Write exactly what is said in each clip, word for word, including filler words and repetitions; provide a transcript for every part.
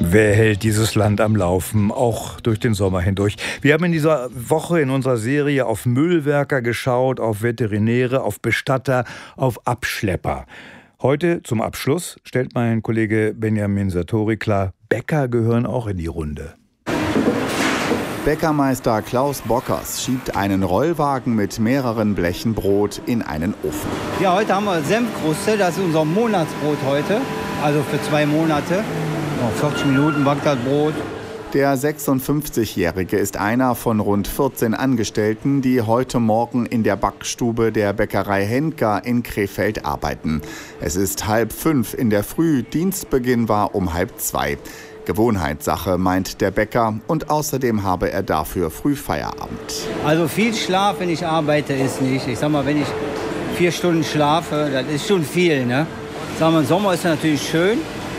Wer hält dieses Land am Laufen, auch durch den Sommer hindurch? Wir haben in dieser Woche in unserer Serie auf Müllwerker geschaut, auf Veterinäre, auf Bestatter, auf Abschlepper. Heute zum Abschluss stellt mein Kollege Benjamin Sartori klar, Bäcker gehören auch in die Runde. Bäckermeister Klaus Bockers schiebt einen Rollwagen mit mehreren Blechen Brot in einen Ofen. Ja, heute haben wir Senfkruste, das ist unser Monatsbrot heute, also für zwei Monate. vierzig Minuten backt das Brot. Der sechsundfünfzigjährige ist einer von rund vierzehn Angestellten, die heute Morgen in der Backstube der Bäckerei Henker in Krefeld arbeiten. Es ist halb fünf in der Früh, Dienstbeginn war um halb zwei. Gewohnheitssache, meint der Bäcker, und außerdem habe er dafür früh Feierabend. Also viel Schlaf, wenn ich arbeite, ist nicht. Ich sag mal, wenn ich vier Stunden schlafe, das ist schon viel, ne? Sagen wir, im Sommer ist das natürlich schön.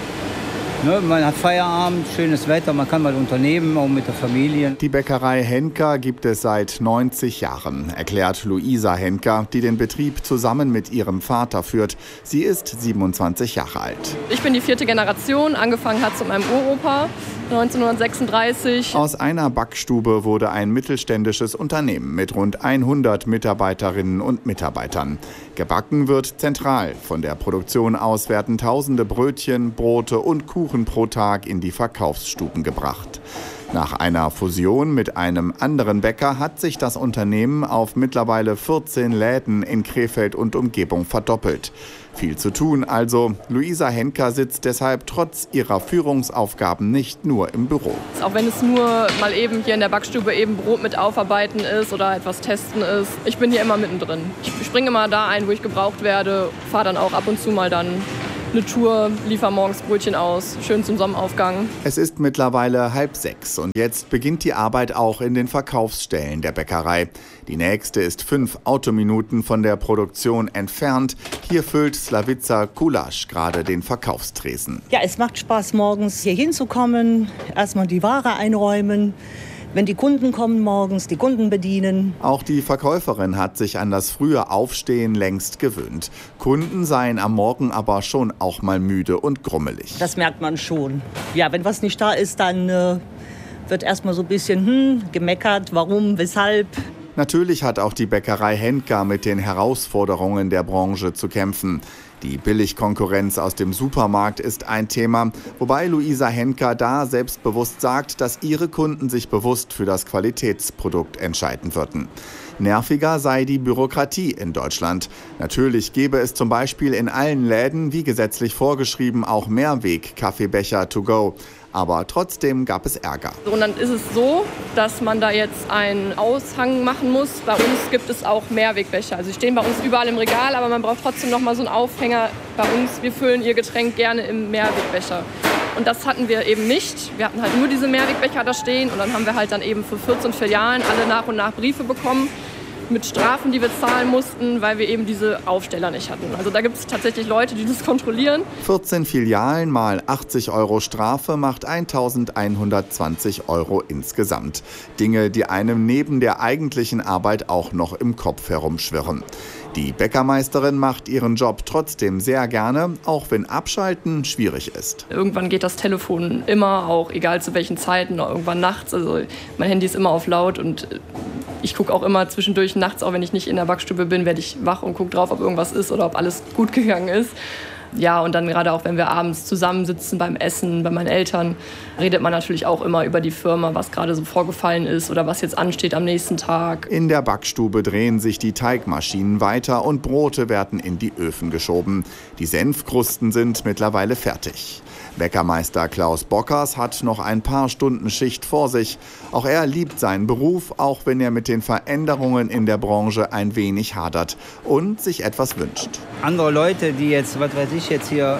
Ne, man hat Feierabend, schönes Wetter, man kann mal unternehmen, auch mit der Familie. Die Bäckerei Henker gibt es seit neunzig Jahren, erklärt Luisa Henker, die den Betrieb zusammen mit ihrem Vater führt. Sie ist siebenundzwanzig Jahre alt. Ich bin die vierte Generation, angefangen hat es mit meinem Uropa neunzehnhundertsechsunddreißig. Aus einer Backstube wurde ein mittelständisches Unternehmen mit rund hundert Mitarbeiterinnen und Mitarbeitern. Gebacken wird zentral. Von der Produktion aus werden tausende Brötchen, Brote und Kuchen pro Tag in die Verkaufsstuben gebracht. Nach einer Fusion mit einem anderen Bäcker hat sich das Unternehmen auf mittlerweile vierzehn Läden in Krefeld und Umgebung verdoppelt. Viel zu tun also. Luisa Henker sitzt deshalb trotz ihrer Führungsaufgaben nicht nur im Büro. Auch wenn es nur mal eben hier in der Backstube eben Brot mit aufarbeiten ist oder etwas testen ist. Ich bin hier immer mittendrin. Ich springe immer da ein, wo ich gebraucht werde, fahre dann auch ab und zu mal dann eine Tour, liefere morgens Brötchen aus, schön zum Sonnenaufgang. Es ist mittlerweile halb sechs und jetzt beginnt die Arbeit auch in den Verkaufsstellen der Bäckerei. Die nächste ist fünf Autominuten von der Produktion entfernt. Hier füllt Slavica Kulasch gerade den Verkaufstresen. Ja, es macht Spaß, morgens hier hinzukommen, erstmal die Ware einräumen. Wenn die Kunden kommen morgens, die Kunden bedienen. Auch die Verkäuferin hat sich an das frühe Aufstehen längst gewöhnt. Kunden seien am Morgen aber schon auch mal müde und grummelig. Das merkt man schon. Ja, wenn was nicht da ist, dann äh, wird erstmal so ein bisschen hm, gemeckert, warum, weshalb. Natürlich hat auch die Bäckerei Henker mit den Herausforderungen der Branche zu kämpfen. Die Billigkonkurrenz aus dem Supermarkt ist ein Thema, wobei Luisa Henker da selbstbewusst sagt, dass ihre Kunden sich bewusst für das Qualitätsprodukt entscheiden würden. Nerviger sei die Bürokratie in Deutschland. Natürlich gäbe es zum Beispiel in allen Läden, wie gesetzlich vorgeschrieben, auch Mehrweg-Kaffeebecher to go. Aber trotzdem gab es Ärger. Und dann ist es so, dass man da jetzt einen Aushang machen muss. Bei uns gibt es auch Mehrwegbecher. Also die stehen bei uns überall im Regal, aber man braucht trotzdem noch mal so einen Aufhänger bei uns. Wir füllen ihr Getränk gerne im Mehrwegbecher. Und das hatten wir eben nicht. Wir hatten halt nur diese Mehrwegbecher da stehen. Und dann haben wir halt dann eben für vierzehn Filialen alle nach und nach Briefe bekommen mit Strafen, die wir zahlen mussten, weil wir eben diese Aufsteller nicht hatten. Also da gibt es tatsächlich Leute, die das kontrollieren. vierzehn Filialen mal achtzig Euro Strafe macht eintausendeinhundertzwanzig Euro insgesamt. Dinge, die einem neben der eigentlichen Arbeit auch noch im Kopf herumschwirren. Die Bäckermeisterin macht ihren Job trotzdem sehr gerne, auch wenn Abschalten schwierig ist. Irgendwann geht das Telefon immer, auch egal zu welchen Zeiten, auch irgendwann nachts. Also mein Handy ist immer auf laut und ich gucke auch immer zwischendurch nachts, auch wenn ich nicht in der Backstube bin, werde ich wach und gucke drauf, ob irgendwas ist oder ob alles gut gegangen ist. Ja, und dann gerade auch, wenn wir abends zusammensitzen beim Essen, bei meinen Eltern, redet man natürlich auch immer über die Firma, was gerade so vorgefallen ist oder was jetzt ansteht am nächsten Tag. In der Backstube drehen sich die Teigmaschinen weiter und Brote werden in die Öfen geschoben. Die Senfkrusten sind mittlerweile fertig. Bäckermeister Klaus Bockers hat noch ein paar Stunden Schicht vor sich. Auch er liebt seinen Beruf, auch wenn er mit den Veränderungen in der Branche ein wenig hadert und sich etwas wünscht. Andere Leute, die jetzt, was weiß ich, jetzt hier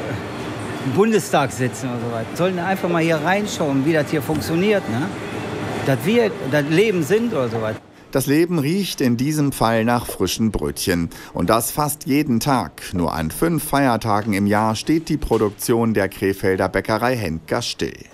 im Bundestag sitzen oder so weiter, sollen einfach mal hier reinschauen, wie das hier funktioniert, ne? Dass wir das Leben sind oder so weiter. Das Leben riecht in diesem Fall nach frischen Brötchen. Und das fast jeden Tag. Nur an fünf Feiertagen im Jahr steht die Produktion der Krefelder Bäckerei Henker still.